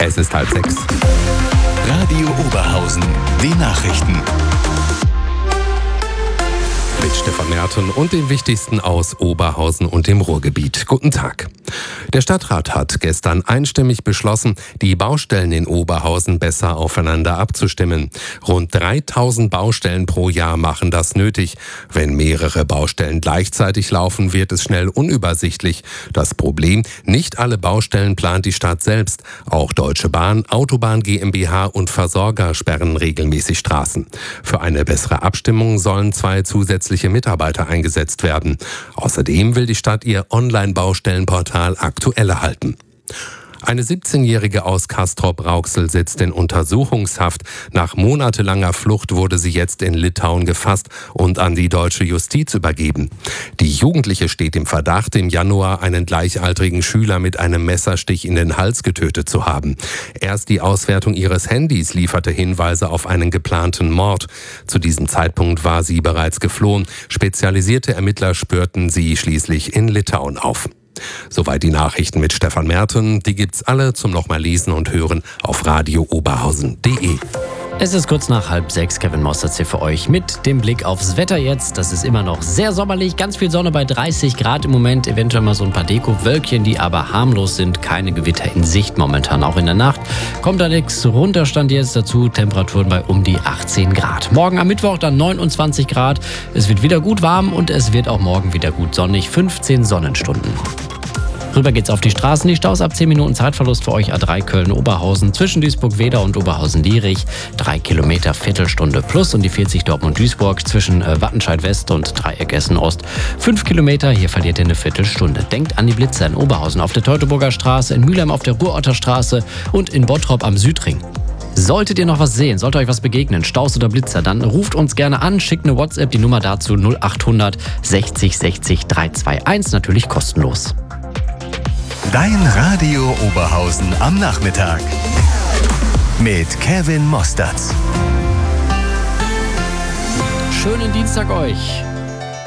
Es ist 5:30. Radio Oberhausen, die Nachrichten. Mit Stefan Merten und den wichtigsten aus Oberhausen und dem Ruhrgebiet. Guten Tag. Der Stadtrat hat gestern einstimmig beschlossen, die Baustellen in Oberhausen besser aufeinander abzustimmen. Rund 3000 Baustellen pro Jahr machen das nötig. Wenn mehrere Baustellen gleichzeitig laufen, wird es schnell unübersichtlich. Das Problem: nicht alle Baustellen plant die Stadt selbst. Auch Deutsche Bahn, Autobahn GmbH und Versorger sperren regelmäßig Straßen. Für eine bessere Abstimmung sollen 2 zusätzliche Mitarbeiter eingesetzt werden. Außerdem will die Stadt ihr Online-Baustellenportal aktueller halten. Eine 17-Jährige aus Castrop-Rauxel sitzt in Untersuchungshaft. Nach monatelanger Flucht wurde sie jetzt in Litauen gefasst und an die deutsche Justiz übergeben. Die Jugendliche steht im Verdacht, im Januar einen gleichaltrigen Schüler mit einem Messerstich in den Hals getötet zu haben. Erst die Auswertung ihres Handys lieferte Hinweise auf einen geplanten Mord. Zu diesem Zeitpunkt war sie bereits geflohen. Spezialisierte Ermittler spürten sie schließlich in Litauen auf. Soweit die Nachrichten mit Stefan Merten. Die gibt's alle zum nochmal lesen und hören auf radiooberhausen.de. Es ist kurz nach 5:30, Kevin Mostert hier für euch mit dem Blick aufs Wetter jetzt. Das ist immer noch sehr sommerlich, ganz viel Sonne bei 30 Grad im Moment, eventuell mal so ein paar Dekowölkchen, die aber harmlos sind, keine Gewitter in Sicht momentan. Auch in der Nacht kommt da nichts runter, stand jetzt dazu, Temperaturen bei um die 18 Grad. Morgen am Mittwoch dann 29 Grad, es wird wieder gut warm und es wird auch morgen wieder gut sonnig, 15 Sonnenstunden. Rüber geht's auf die Straßen. Die Staus ab 10 Minuten Zeitverlust für euch. A3 Köln-Oberhausen zwischen Duisburg-Wedau und Oberhausen-Lierich. 3 Kilometer, Viertelstunde plus. Und die 40 Dortmund-Duisburg zwischen Wattenscheid-West und Dreieck Essen-Ost. 5 Kilometer, hier verliert ihr eine Viertelstunde. Denkt an die Blitzer in Oberhausen auf der Teutoburger Straße, in Mülheim auf der Ruhrorter Straße und in Bottrop am Südring. Solltet ihr noch was sehen, sollte euch was begegnen, Staus oder Blitzer, dann ruft uns gerne an, schickt eine WhatsApp, die Nummer dazu 0800 60 60 321, natürlich kostenlos. Dein Radio Oberhausen am Nachmittag mit Kevin Mostert. Schönen Dienstag euch.